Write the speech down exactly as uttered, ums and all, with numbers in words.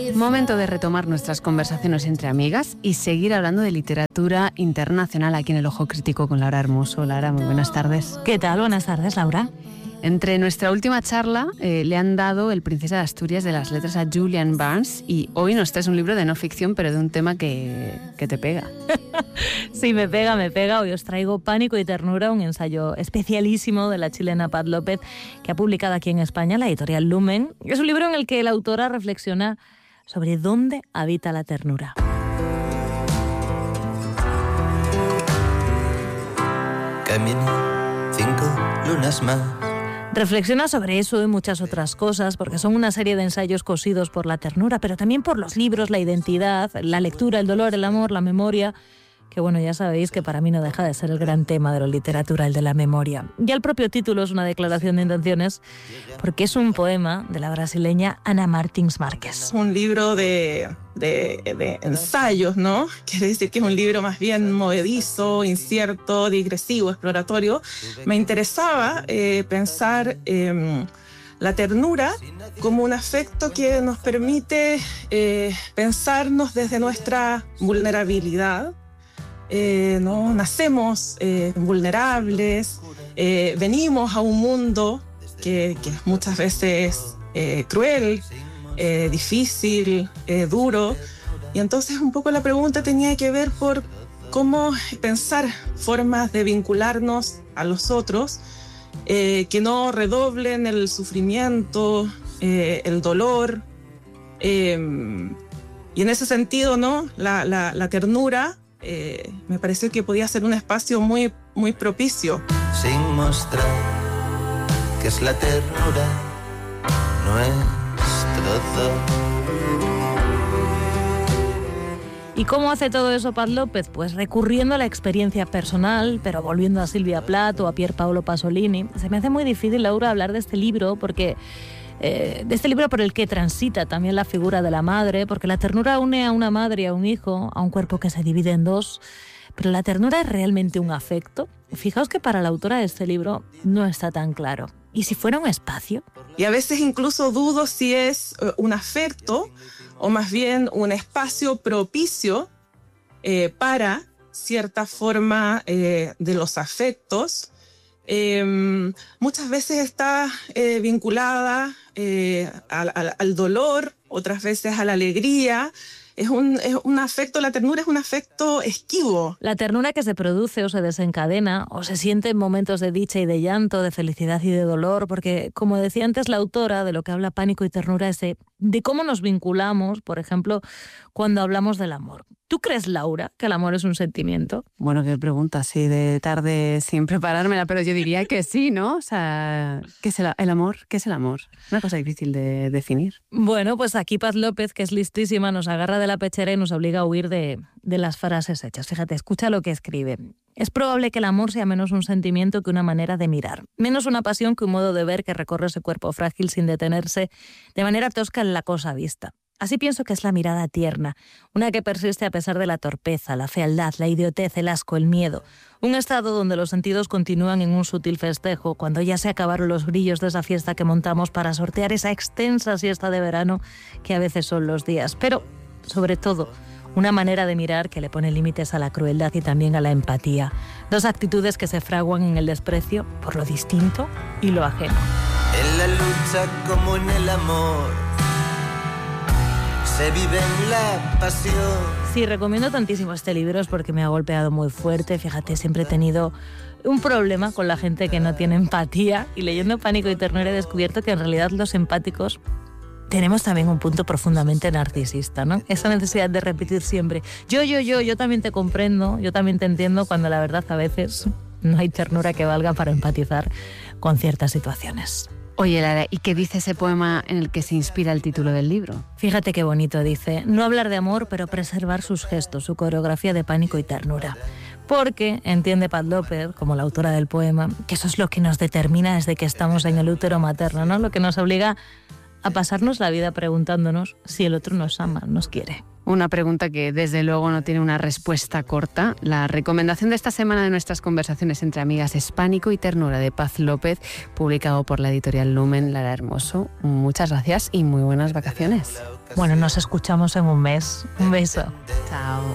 Momento de retomar nuestras conversaciones entre amigas y seguir hablando de literatura internacional aquí en El Ojo Crítico con Laura Hermoso. Laura, muy buenas tardes. ¿Qué tal? Buenas tardes, Laura. Entre nuestra última charla eh, le han dado el Princesa de Asturias de las Letras a Julian Barnes y hoy nos traes un libro de no ficción, pero de un tema que, que te pega. Sí, me pega, me pega. Hoy os traigo Pánico y Ternura, un ensayo especialísimo de la chilena Paz López, que ha publicado aquí en España la editorial Lumen. Es un libro en el que la autora reflexiona sobre dónde habita la ternura. Camino cinco lunas más. Reflexiona sobre eso y muchas otras cosas, porque son una serie de ensayos cosidos por la ternura, pero también por los libros, la identidad, la lectura, el dolor, el amor, la memoria, que bueno, ya sabéis que para mí no deja de ser el gran tema de la literatura, el de la memoria. Ya el propio título es una declaración de intenciones, porque es un poema de la brasileña Ana Martins Márquez. Un libro de, de, de ensayos, ¿no? Quiere decir que es un libro más bien movedizo, incierto, digresivo, exploratorio. Me interesaba eh, pensar eh, la ternura como un afecto que nos permite eh, pensarnos desde nuestra vulnerabilidad. Eh, ¿no? Nacemos eh, vulnerables, eh, venimos a un mundo que, que muchas veces eh, cruel, eh, difícil, eh, duro. Y entonces un poco la pregunta tenía que ver por cómo pensar formas de vincularnos a los otros eh, que no redoblen el sufrimiento, eh, el dolor. Eh, y en ese sentido, ¿no? la, la, la ternura Eh, me pareció que podía ser un espacio muy, muy propicio. Sin mostrar que es la ternura nuestro don. ¿Y cómo hace todo eso Paz López? Pues recurriendo a la experiencia personal, pero volviendo a Silvia Plath o a Pier Paolo Pasolini. Se me hace muy difícil, Laura, hablar de este libro porque... Eh, de este libro por el que transita también la figura de la madre, porque la ternura une a una madre y a un hijo, a un cuerpo que se divide en dos, pero la ternura es realmente un afecto. Fijaos que para la autora de este libro no está tan claro. ¿Y si fuera un espacio? Y a veces incluso dudo si es uh, un afecto o más bien un espacio propicio eh, para cierta forma eh, de los afectos. Eh, muchas veces está eh, vinculada eh, al, al, al dolor, otras veces a la alegría. Es un, es un afecto, la ternura es un afecto esquivo. La ternura que se produce o se desencadena o se siente en momentos de dicha y de llanto, de felicidad y de dolor, porque como decía antes la autora, de lo que habla Pánico y Ternura es de, de cómo nos vinculamos, por ejemplo, cuando hablamos del amor. ¿Tú crees, Laura, que el amor es un sentimiento? Bueno, qué pregunta, así de tarde sin preparármela, pero yo diría que sí, ¿no? O sea, ¿qué es el, el amor? ¿Qué es el amor? Una cosa difícil de definir. Bueno, pues aquí Paz López, que es listísima, nos agarra de la pechera y nos obliga a huir de, de las frases hechas. Fíjate, escucha lo que escribe. Es probable que el amor sea menos un sentimiento que una manera de mirar, menos una pasión que un modo de ver que recorre ese cuerpo frágil sin detenerse de manera tosca en la cosa vista. Así pienso que es la mirada tierna, una que persiste a pesar de la torpeza, la fealdad, la idiotez, el asco, el miedo. Un estado donde los sentidos continúan en un sutil festejo, cuando ya se acabaron los brillos de esa fiesta que montamos para sortear esa extensa siesta de verano que a veces son los días. Pero, sobre todo, una manera de mirar que le pone límites a la crueldad y también a la empatía. Dos actitudes que se fraguan en el desprecio por lo distinto y lo ajeno. En la lucha como en el amor se vive en la pasión. Sí, recomiendo tantísimo este libro, es porque me ha golpeado muy fuerte. Fíjate, siempre he tenido un problema con la gente que no tiene empatía y leyendo Pánico y Ternura he descubierto que en realidad los empáticos tenemos también un punto profundamente narcisista, ¿no? Esa necesidad de repetir siempre yo, yo, yo, yo también te comprendo, yo también te entiendo, cuando la verdad a veces no hay ternura que valga para empatizar con ciertas situaciones. Oye, Lara, ¿y qué dice ese poema en el que se inspira el título del libro? Fíjate qué bonito dice: no hablar de amor, pero preservar sus gestos, su coreografía de pánico y ternura. Porque entiende Paz López, como la autora del poema, que eso es lo que nos determina desde que estamos en el útero materno, ¿no? Lo que nos obliga a pasarnos la vida preguntándonos si el otro nos ama, nos quiere. Una pregunta que desde luego no tiene una respuesta corta. La recomendación de esta semana de nuestras conversaciones entre amigas es Pánico y Ternura, de Paz López, publicado por la editorial Lumen. Lara Hermoso, muchas gracias y muy buenas vacaciones. Bueno, nos escuchamos en un mes. Un beso. Chao.